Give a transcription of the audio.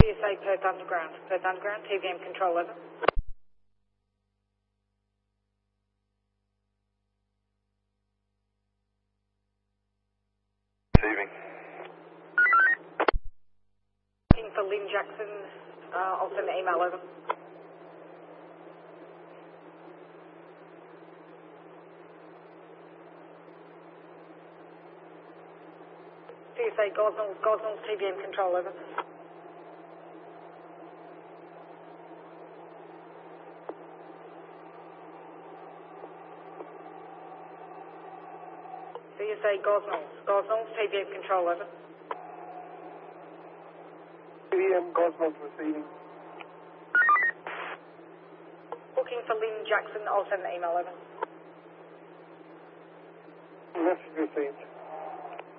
CSA Perth Underground. Perth Underground, TVM control over. Receiving. Looking for Lynn Jackson. I'll send the email over. CSA Gosnells, TVM control over. CSA Gosnells, TVM control over. TVM Gosnells receiving. Looking for Lynn Jackson. I'll send the email over. Message received.